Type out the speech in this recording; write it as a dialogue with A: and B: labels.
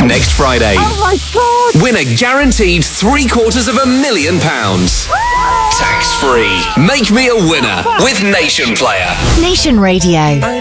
A: next Friday.
B: Oh my God!
A: Win a guaranteed £750,000. Tax-free. Make me a winner with Nation Player.
C: Nation Radio.